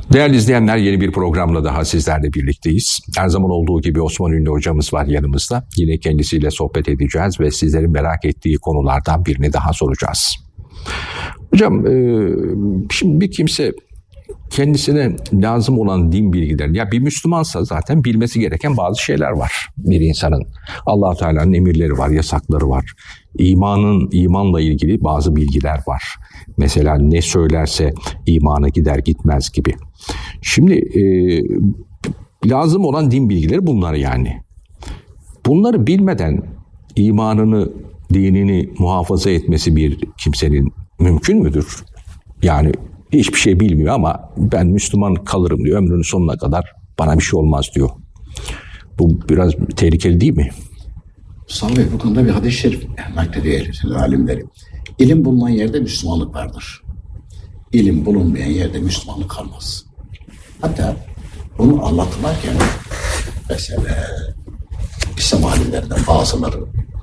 Değerli izleyenler, yeni bir programla daha sizlerle birlikteyiz. Her zaman olduğu gibi Osman Ünlü hocamız var yanımızda. Yine kendisiyle sohbet edeceğiz ve sizlerin merak ettiği konulardan birini daha soracağız. Hocam, şimdi bir kimse kendisine lazım olan din bilgilerini, ya bir Müslümansa zaten bilmesi gereken bazı şeyler var. Bir insanın Allah-u Teala'nın emirleri var, yasakları var. İmanla ilgili bazı bilgiler var. Mesela ne söylerse imana gider gitmez gibi. Şimdi lazım olan din bilgileri bunlar yani. Bunları bilmeden imanını, dinini muhafaza etmesi bir kimsenin mümkün müdür? Yani hiçbir şey bilmiyor ama ben Müslüman kalırım diyor. Ömrünün sonuna kadar bana bir şey olmaz diyor. Bu biraz tehlikeli değil mi? Sami Bey, bu konuda bir hadis-i şerif naklediyor alimleri. İlim bulunan yerde Müslümanlık vardır. İlim bulunmayan yerde Müslümanlık kalmaz. Hatta bunu anlatırlarken mesela İslam alimlerinden bazıları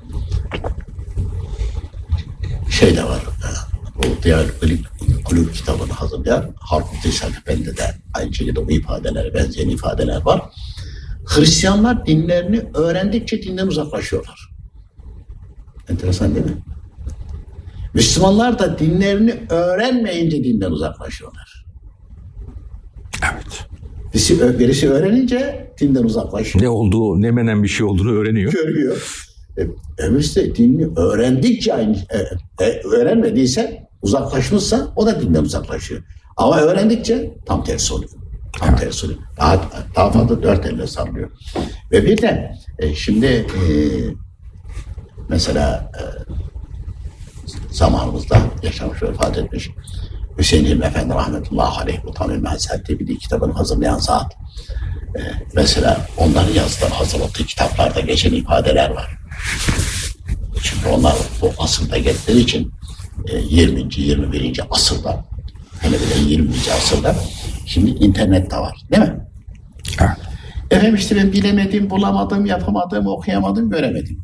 şey de var. Bu diğer kulüp kitabını hazırlayan Harp-ı Teşhak Efendi de aynı şekilde bu ifadeler, benzeyen ifadeler var. Hristiyanlar dinlerini öğrendikçe dinden uzaklaşıyorlar. Enteresan değil mi? Müslümanlar da dinlerini öğrenmeyince dinden uzaklaşıyorlar. Evet. Birisi öğrenince dinden uzaklaşıyor. Ne olduğu, ne menen bir şey olduğunu öğreniyor. Görüyor. Öbürse dinini öğrendikçe öğrenmediyse, uzaklaşmışsa o da dinden uzaklaşıyor. Ama öğrendikçe tam tersi oluyor. Tam tersi oluyor. Daha fazla dört elle sallıyor. Ve bir de şimdi mesela zamanımızda yaşamış, vefat etmiş Hüseyin İlmi Efendi rahmetullahi aleyh, bu Tamim Mezhep bir kitabını hazırlayan zat. Mesela onların hazırladığı kitaplarda geçen ifadeler var. Çünkü onlar bu asırda geldikleri için 20. 21. asırda, hele bile 20. asırda şimdi internet de var, değil mi? Evet. Efendim işte ben bilemedim, bulamadım, yapamadım, okuyamadım, göremedim.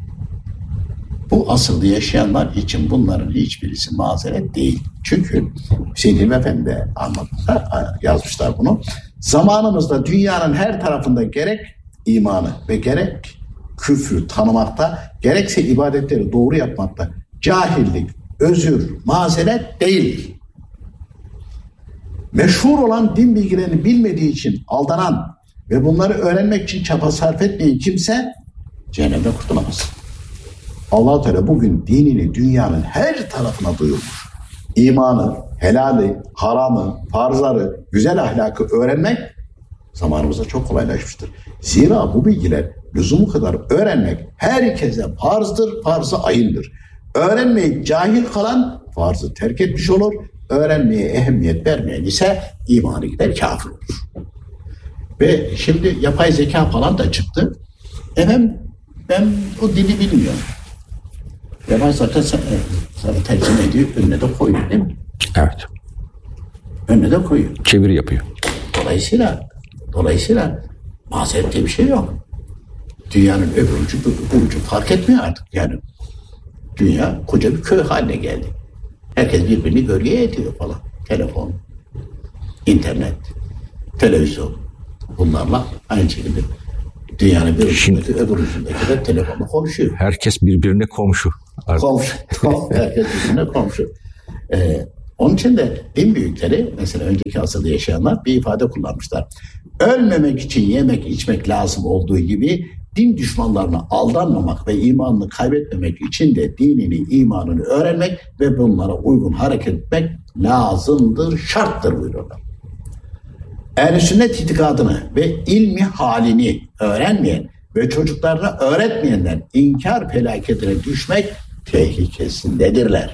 Bu asırda yaşayanlar için bunların hiçbirisi mazeret değil. Çünkü Hüseyin İlmi Efendi yazmışlar bunu. Zamanımızda dünyanın her tarafında gerek imanı ve gerek küfrü tanımakta, gerekse ibadetleri doğru yapmakta cahillik, özür, mazeret değil. Meşhur olan din bilgilerini bilmediği için aldanan ve bunları öğrenmek için çaba sarf etmeyen kimse cehennemden kurtulamaz. Allah-u Teala bugün dinini dünyanın her tarafına duyurmuş. İmanı, helali, haramı, farzları, güzel ahlakı öğrenmek zamanımızda çok kolaylaşmıştır. Zira bu bilgiler lüzumu kadar öğrenmek herkese farzdır, farz-ı ayındır. Öğrenmeyip cahil kalan farzı terk etmiş olur. Öğrenmeye ehemmiyet vermeyen ise imanı gider kafir olur. Ve şimdi yapay zeka falan da çıktı. Efendim ben o dili bilmiyorum. Yapay zeka sana tercüme ediyor, önüne de koyuyor değil mi? Evet. Önüne de koyuyor. Çeviri yapıyor. Dolayısıyla mazeret diye bir şey yok. Dünyanın öbür ucu bu ucu fark etmiyor artık yani. Dünya koca bir köy haline geldi. Herkes birbirini gölgeye ediyor falan. Telefon, internet, televizyon. Bunlarla aynı şekilde dünyanın bir ucundaki öbür ucundaki de telefonla konuşuyor. Herkes birbirine komşu. Herkes birbirine komşu. Onun için de din büyükleri, mesela önceki asırda yaşayanlar bir ifade kullanmışlar. Ölmemek için yemek içmek lazım olduğu gibi din düşmanlarına aldanmamak ve imanını kaybetmemek için de dinini, imanını öğrenmek ve bunlara uygun hareket etmek lazımdır, şarttır buyuruyorlar. Ehl-i sünnet itikadını ve ilmi halini öğrenmeyen ve çocuklarına öğretmeyenler inkar felaketine düşmek tehlikesindedirler.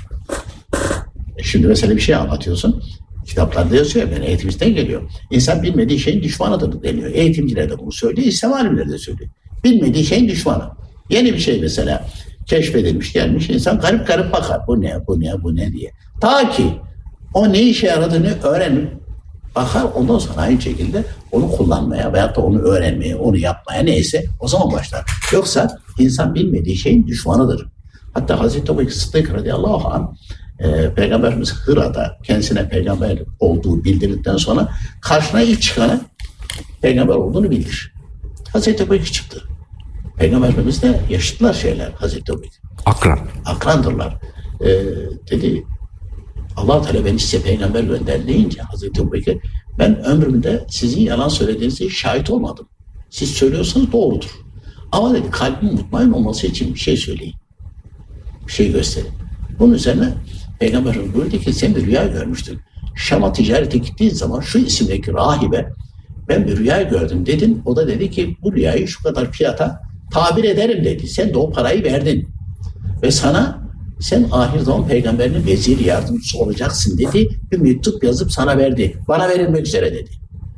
Şimdi mesela bir şey anlatıyorsun. Kitaplarda yazıyor, ben eğitimciden geliyor. İnsan bilmediği şeyin düşmanıdır deniyor. Eğitimciler de bunu söylüyor, İslam alimleri de söylüyor. Bilmediği şeyin düşmanı. Yeni bir şey mesela keşfedilmiş, gelmiş, insan garip garip bakar. Bu ne diye. Ta ki o ne işe yaradığını öğrenip bakar, ondan sonra aynı şekilde onu kullanmaya veyahut da onu öğrenmeye, onu yapmaya neyse o zaman başlar. Yoksa insan bilmediği şeyin düşmanıdır. Hatta Hazreti Ebu Bekir Sıddık radıyallahu anh Peygamberimiz Hıra'da kendisine peygamber olduğu bildirildikten sonra karşına ilk çıkanı peygamber olduğunu bildir. Hazreti Ebubekir çıktı. Peygamberimiz de yaşıtlar şeyler Hazreti Ebubekir. Akrandırlar. Dedi Allah-u Teala beni size peygamber gönder deyince Hazreti Ebubekir, ben ömrümde sizin yalan söylediğinize şahit olmadım. Siz söylüyorsanız doğrudur. Ama dedi kalbimin mutmain olması için bir şey söyleyin. Bir şey gösterin. Bunun üzerine Peygamberimiz buyurdu ki sen bir rüya görmüştün. Şam'a ticarete gittiğin zaman şu isimdeki rahibe ben bir rüya gördüm dedin. O da dedi ki bu rüyayı şu kadar fiyata tabir ederim dedi. Sen de o parayı verdin. Ve sana sen ahir zaman peygamberinin veziri yardımcısı olacaksın dedi. Bir mektup yazıp sana verdi. Bana verilmek üzere dedi.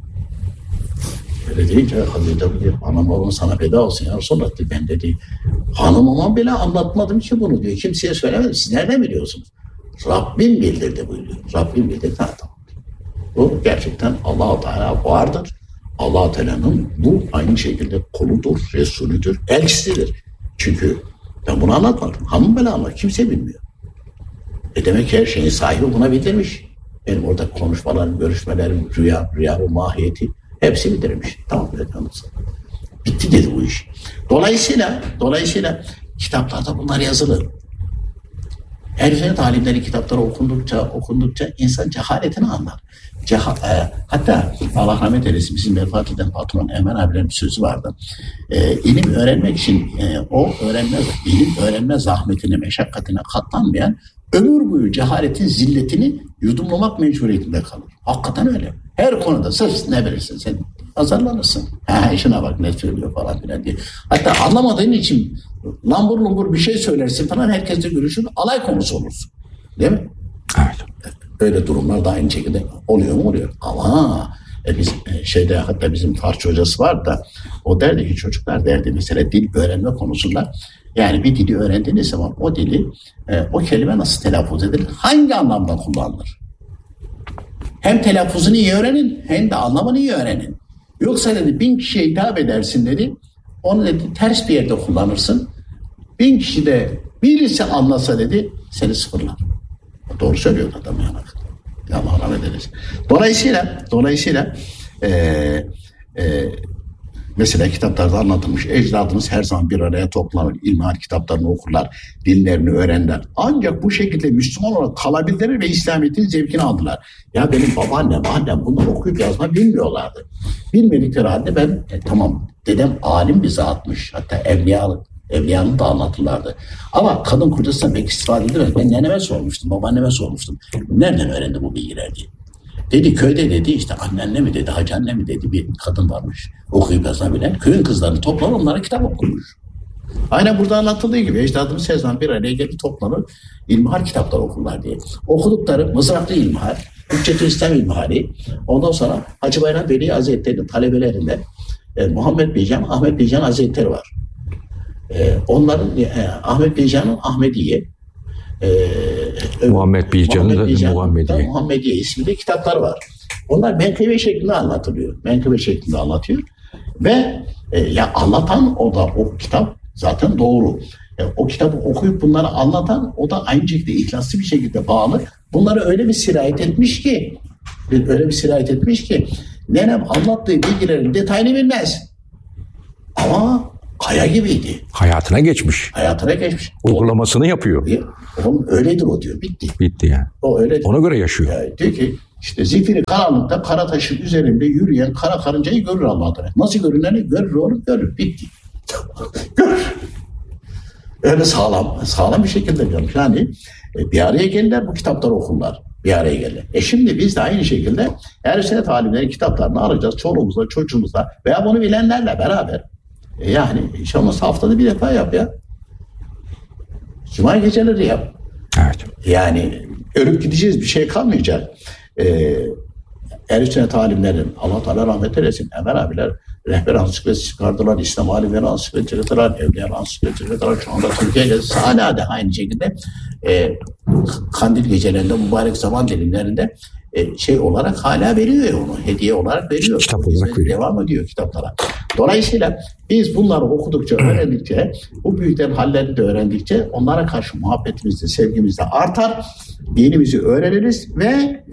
Öyle deyince Hazreti Ebubekir anam babam sana veda olsun ya Resulallah dedi. Ben dedi hanımıma bile anlatmadım ki bunu diyor. Kimseye söylemedim. Siz nereden biliyorsunuz? Rabbim bildirdi buyuruyor. Rabbim bildirdi. Tamam. Bu gerçekten Allah-u Teala vardır. Allah-u Teala'nın bu aynı şekilde koludur, Resulüdür, elçisidir. Çünkü ben bunu anlatmadım. Hanım bile anlat. Kimse bilmiyor. Demek ki her şeyin sahibi buna bildirmiş. Benim orada konuşmalarım, görüşmelerim, rüya ve mahiyeti hepsi bildirmiş. Tamam dedi. Bitti dedi bu iş. Dolayısıyla kitaplarda bunlar yazılı. Erife'nin talimleri kitapları okundukça insan cehaletini anlar. Hatta Allah rahmet eylesin bizim vefat eden patron Emel abilerin bir sözü vardı. İlim öğrenmek için ilim öğrenme zahmetine, meşakkatine katlanmayan ömür boyu cehaletin zilletini yudumlamak mecburiyetinde kalır. Hakikaten öyle. Her konuda sırf ne bilirsin sen azarlanırsın. İşine bak ne söylüyor falan filan diye. Hatta anlamadığın için lambur lumbur bir şey söylersin falan herkesle görüşür alay konusu olursun. Değil mi? Evet. Öyle durumlar da aynı şekilde oluyor mu? Oluyor. Ama biz hatta bizim Farsça hocası var da o derdi ki çocuklar derdi mesela dil öğrenme konusunda yani bir dili öğrendiğiniz zaman o dili o kelime nasıl telaffuz edilir? Hangi anlamda kullanılır? Hem telaffuzunu iyi öğrenin hem de anlamını iyi öğrenin. Yoksa dedi 1000 kişiye hitap edersin dedi. Onu dedi ters bir yerde kullanırsın. 1000 kişi de birisi anlasa dedi seni sıfırlar. Doğru söylüyor adam yani. Allah rahmet eylesin. Dolayısıyla mesela kitaplarda anlatılmış ecdadımız her zaman bir araya toplanır. İlmihal kitaplarını okurlar. Dinlerini öğrenirler. Ancak bu şekilde Müslüman olarak kalabilirler ve İslamiyet'in zevkini aldılar. Ya benim babaannem, annem bunları okuyup yazma bilmiyorlardı. Bilmedikleri halde ben tamam dedem alim bir zatmış. Hatta evliyanın da anlatırlardı. Ama kadın kocasından pek istifade edemez. Ben neneme sormuştum, babaanneme sormuştum. Nereden öğrendi bu bilgiler diye. Dedi köyde dedi işte annenle mi dedi, hacı anne mi dedi bir kadın varmış. Okuyup yazabilen. Köyün kızlarını toplar onlara kitap okumuş. Aynen burada anlatıldığı gibi ecdadımız her zaman bir araya gelip toplanır. İlmihal kitaplar okurlar diye. Okudukları Mızraklı İlmihal, Hüccetül İslam İlmihali, ondan sonra Hacı Bayram Veli Hazretleri'nin talebelerinde Muhammed Beycan, Ahmet Beycan Hazretleri var. Onların Ahmet Beycan'ın Ahmediye, Muhammed Beycan'ın da Muhammediye isimli kitapları var. Onlar menkıbe şeklinde anlatılıyor. Menkıbe şeklinde anlatıyor. Ve anlatan o kitap zaten doğru. O kitabı okuyup bunları anlatan o da aynı şekilde ihlaslı bir şekilde bağlı. Bunları öyle bir sirayet etmiş ki nenem anlattığı bilgilerin detayını bilmez. Ama kaya gibiydi. Hayatına geçmiş. Uygulamasını yapıyor. Oğlum öyledir o diyor. Bitti yani. O öyledir. Ona göre yaşıyor. Yani diyor ki işte zifiri karanlıkta kara taşın üzerinde yürüyen kara karıncayı görür Allah Teala. Nasıl görüneni görür oğlum görür. Bitti. Görür. Öyle sağlam bir şekilde görmüş. Yani bir araya gelirler bu kitapları okurlar. Bir araya gelirler. Şimdi biz de aynı şekilde ehl-i sünnet alimleri kitaplarını alacağız. Çoluğumuzla çocuğumuzla veya bunu bilenlerle beraber. Yani hiç olmazsa haftada bir defa yap ya. Cuma geceleri yap. Evet. Yani ölüp gideceğiz bir şey kalmayacak. Ehl-i sünnet alimlerin Allah Teala rahmet eylesin. Emel abiler rehber ansiklopedisi çıkardılar. İslam alimleri ansiklopedisi çıkardılar. Evliya ansiklopedisi çıkardılar. Şu anda Türkiye'de hala da aynı şekilde kandil gecelerinde mübarek zaman dilimlerinde olarak hala veriyor onu. Hediye olarak veriyor. Kitap olarak veriyor. Devam ediyor kitaplara. Dolayısıyla biz bunları okudukça, öğrendikçe, bu büyüklerin hallerini de öğrendikçe onlara karşı muhabbetimiz de, sevgimiz de artar. Dinimizi öğreniriz ve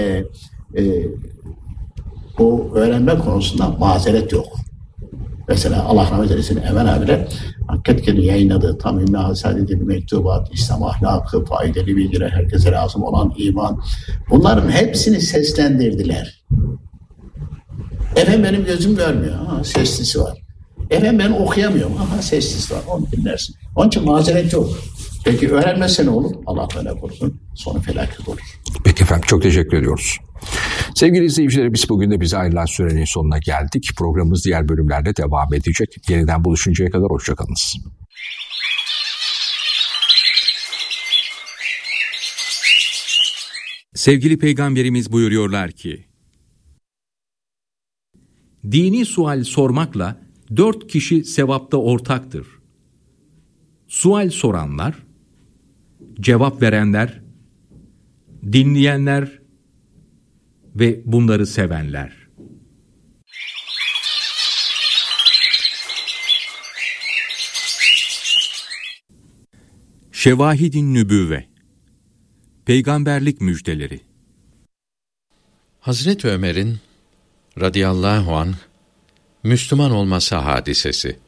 bu öğrenme konusunda mazeret yok. Mesela Allah rahmet eylesin Emel abiyle Hakketken'in yayınladığı Tam-i Hasadeti bir mektubat, İslam ahlakı, faydalı bilgiler, herkese lazım olan iman. Bunların hepsini seslendirdiler. Efendim benim gözüm görmüyor. Aha, seslisi var. Efendim ben okuyamıyorum. Aha seslisi var. Onu dinlersin. Onun için mazeret yok. Peki öğrenmezse ne olur? Allah böyle korusun. Sonu felaket olur. Peki efendim, çok teşekkür ediyoruz. Sevgili izleyicilerimiz, bugün de bize ayrılan sürenin sonuna geldik. Programımız diğer bölümlerde devam edecek. Yeniden buluşuncaya kadar hoşçakalınız. Sevgili Peygamberimiz buyuruyorlar ki, dini sual sormakla 4 kişi sevapta ortaktır. Sual soranlar, cevap verenler, dinleyenler ve bunları sevenler. Şevahid-i Nübüvve, Peygamberlik müjdeleri. Hazreti Ömer'in radıyallahu anh Müslüman olması hadisesi.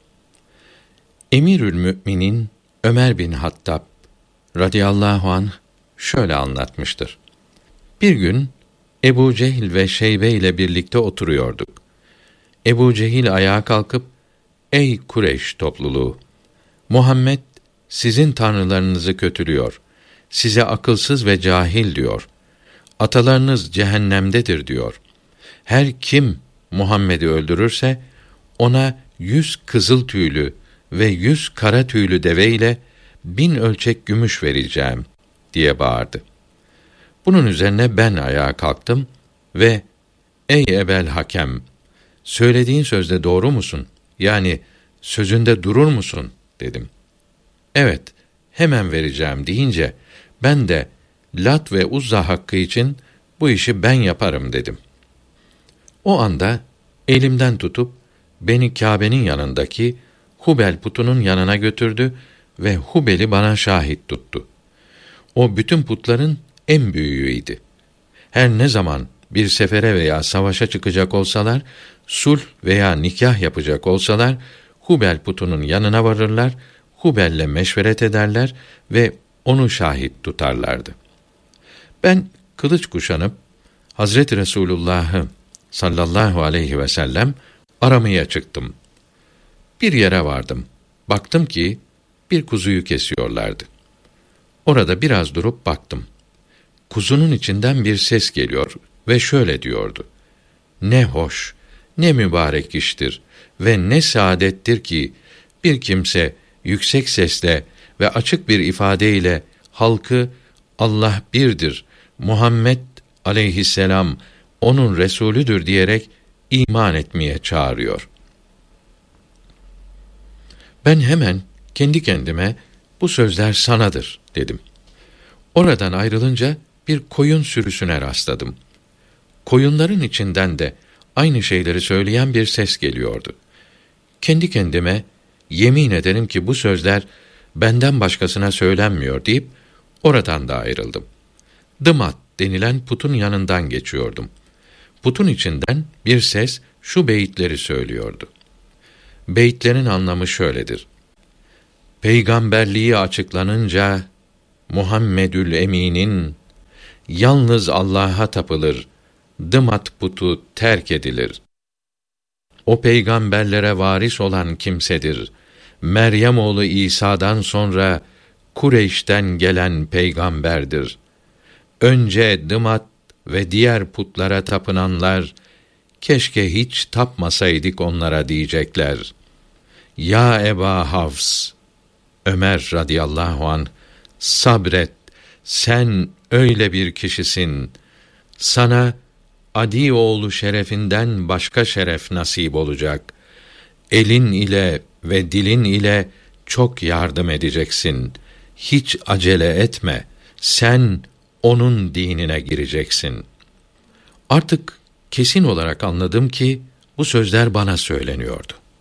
Emirül Müminin Ömer bin Hattab radıyallahu anh şöyle anlatmıştır. Bir gün Ebu Cehil ve Şeybe ile birlikte oturuyorduk. Ebu Cehil ayağa kalkıp, "Ey Kureyş topluluğu! Muhammed sizin tanrılarınızı kötülüyor. Size akılsız ve cahil diyor. Atalarınız cehennemdedir diyor. Her kim Muhammed'i öldürürse ona 100 kızıl tüylü ve 100 kara tüylü deve ile 1000 ölçek gümüş vereceğim" diye bağırdı. Bunun üzerine ben ayağa kalktım ve "Ey Ebel Hakem, söylediğin sözde doğru musun? Yani sözünde durur musun?" dedim. "Evet, hemen vereceğim" deyince ben de Lat ve Uzza hakkı için bu işi ben yaparım dedim. O anda elimden tutup beni Kâbe'nin yanındaki Hubel putunun yanına götürdü ve Hubel'i bana şahit tuttu. O bütün putların en büyüğüydü. Her ne zaman bir sefere veya savaşa çıkacak olsalar, sulh veya nikah yapacak olsalar, Hubel putunun yanına varırlar, Hubel'le meşveret ederler ve onu şahit tutarlardı. Ben kılıç kuşanıp Hazreti Resulullah'ı sallallahu aleyhi ve sellem aramaya çıktım. Bir yere vardım. Baktım ki bir kuzuyu kesiyorlardı. Orada biraz durup baktım. Kuzunun içinden bir ses geliyor ve şöyle diyordu: "Ne hoş, ne mübarek iştir ve ne saadettir ki bir kimse yüksek sesle ve açık bir ifadeyle halkı Allah birdir, Muhammed aleyhisselam onun Resulüdür diyerek iman etmeye çağırıyor." Ben hemen kendi kendime "Bu sözler sanadır" dedim. Oradan ayrılınca bir koyun sürüsüne rastladım. Koyunların içinden de aynı şeyleri söyleyen bir ses geliyordu. Kendi kendime "Yemin ederim ki bu sözler benden başkasına söylenmiyor" deyip oradan da ayrıldım. Dımat denilen putun yanından geçiyordum. Putun içinden bir ses şu beyitleri söylüyordu. Beyitlerin anlamı şöyledir: Peygamberliği açıklanınca Muhammedül Emin'in yalnız Allah'a tapılır, dımat putu terk edilir. O peygamberlere varis olan kimsedir. Meryem oğlu İsa'dan sonra Kureyş'ten gelen peygamberdir. Önce dımat ve diğer putlara tapınanlar, keşke hiç tapmasaydık onlara diyecekler. Ya Eba Hafs, Ömer radıyallahu anh, sabret, sen öyle bir kişisin. Sana Adi oğlu şerefinden başka şeref nasip olacak. Elin ile ve dilin ile çok yardım edeceksin. Hiç acele etme. Sen onun dinine gireceksin. Artık kesin olarak anladım ki bu sözler bana söyleniyordu.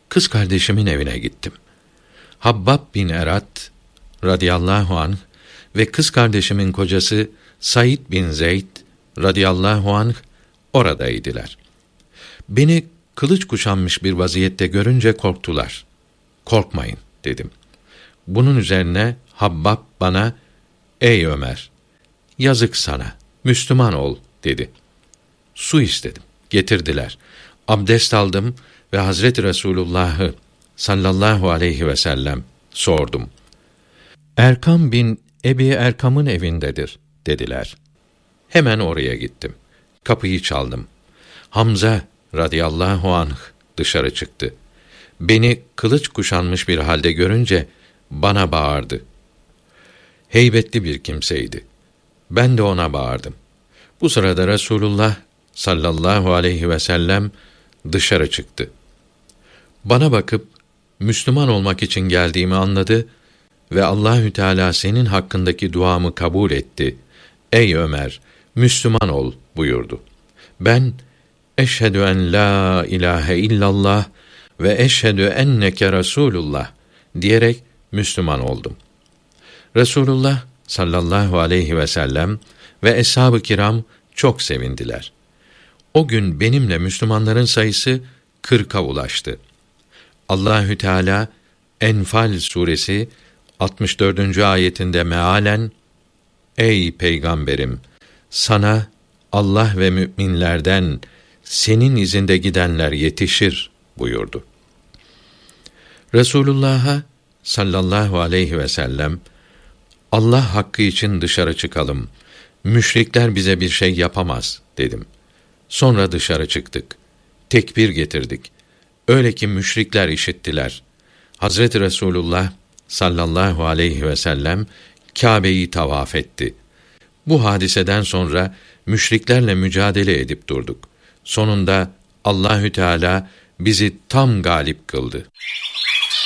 kız kardeşimin evine gittim. Habbab bin Erat radıyallahu anh ve kız kardeşimin kocası Said bin Zeyd radıyallahu anh oradaydılar. Beni kılıç kuşanmış bir vaziyette görünce korktular. Korkmayın dedim. Bunun üzerine Habbab bana, ey Ömer, yazık sana, Müslüman ol dedi. Su istedim, getirdiler. Abdest aldım ve Hazreti Resulullah'ı sallallahu aleyhi ve sellem sordum. Erkam bin Ebi Erkam'ın evindedir dediler. Hemen oraya gittim. Kapıyı çaldım. Hamza radıyallahu anh dışarı çıktı. Beni kılıç kuşanmış bir halde görünce bana bağırdı. Heybetli bir kimseydi. Ben de ona bağırdım. Bu sırada Resulullah sallallahu aleyhi ve sellem dışarı çıktı. Bana bakıp Müslüman olmak için geldiğimi anladı ve Allahü Teala senin hakkındaki duamı kabul etti. Ey Ömer, Müslüman ol buyurdu. Ben eşhedü en la ilahe illallah ve eşhedü enneke Resulullah diyerek Müslüman oldum. Resulullah sallallahu aleyhi ve sellem ve eshab-ı kiram çok sevindiler. O gün benimle Müslümanların sayısı 40'a ulaştı. Allahü Teala Enfal suresi 64. ayetinde mealen, ey peygamberim, sana Allah ve müminlerden senin izinde gidenler yetişir buyurdu. Resulullah'a sallallahu aleyhi ve sellem, Allah hakkı için dışarı çıkalım, müşrikler bize bir şey yapamaz dedim. Sonra dışarı çıktık. Tekbir getirdik. Öyle ki müşrikler işittiler. Hazreti Resulullah sallallahu aleyhi ve sellem Kâbe'yi tavaf etti. Bu hadiseden sonra müşriklerle mücadele edip durduk. Sonunda Allahü Teala bizi tam galip kıldı.